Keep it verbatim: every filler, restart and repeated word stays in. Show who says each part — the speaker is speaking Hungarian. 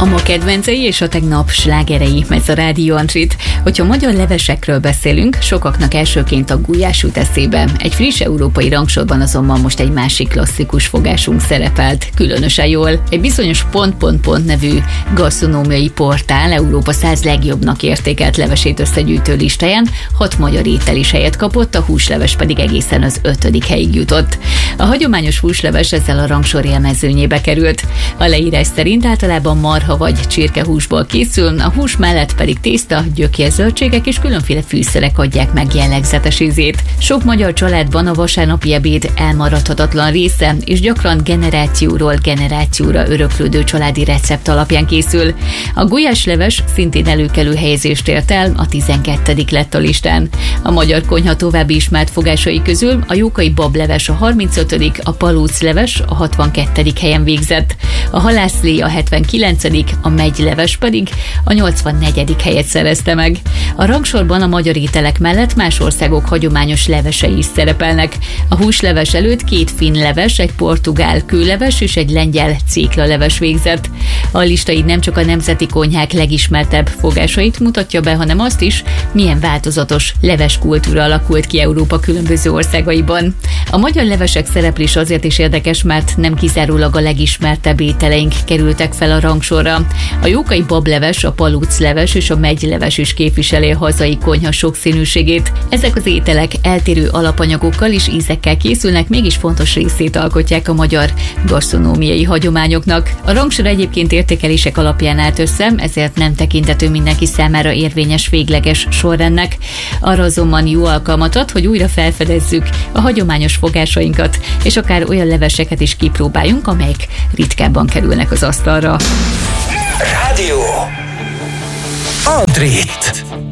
Speaker 1: A ma kedvencei és a tegnap slágerei, ez a Rádió Antrit. Hogyha magyar levesekről beszélünk, sokaknak elsőként a gulyás jut eszébe. Egy friss európai rangsorban azonban most egy másik klasszikus fogásunk szerepelt, különösen jól. Egy bizonyos pont pont pont nevű gasztronómiai portál Európa száz legjobbnak értékelt levesét összegyűjtő listáján hat magyar étel is helyet kapott, a húsleves pedig egészen az ötödik helyig jutott. A hagyományos húsleves ezzel a rangsor élmezőnyébe került. A leírás szerint általában marha vagy csirkehúsból készül, a hús mellett pedig tészta, gyökér, zöldségek és különféle fűszerek adják meg jellegzetes ízét. Sok magyar családban a vasárnapi ebéd elmaradhatatlan része, és gyakran generációról generációra öröklődő családi recept alapján készül. A gulyásleves szintén előkelő helyezést ért el, a tizenkettedik lett a listán. A magyar konyha további ismert fogásai közül a jókai bableves a harmincötödik, a palócleves a hatvankettedik helyen végzett. A halászlé a hetvenkilencedik, a megyleves pedig a nyolcvannegyedik helyet szerezte meg. A rangsorban a magyar ételek mellett más országok hagyományos levesei is szerepelnek. A húsleves előtt két finn leves, egy portugál kőleves és egy lengyel céklaleves végzett. A lista így nem csak a nemzeti konyhák legismertebb fogásait mutatja be, hanem azt is, milyen változatos leves kultúra alakult ki Európa különböző országaiban. A magyar levesek szereplés azért is érdekes, mert nem kizárólag a legismertebb ételeink kerültek fel a rangsorra. A jókai bableves, a palócleves és a megyleves is képviseli a hazai konyha sokszínűségét. Ezek az ételek eltérő alapanyagokkal és ízekkel készülnek, mégis fontos részét alkotják a magyar gasztronómiai hagyományoknak. A rangsor egyébként értékelések alapján állt össze, ezért nem tekintető mindenki számára érvényes végleges sorrendnek. Arra azonban jó alkalmat ad, hogy újra felfedezzük a hagyományos fogásainkat, és akár olyan leveseket is kipróbáljunk, amelyek ritkábban kerülnek az asztalra.
Speaker 2: Rádió Antrit.